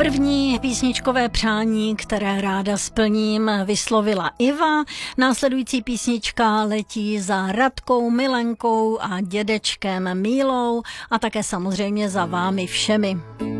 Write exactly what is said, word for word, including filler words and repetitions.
První písničkové přání, které ráda splním, vyslovila Iva. Následující písnička letí za Radkou, Milenkou a dědečkem Mílou a také samozřejmě za vámi všemi.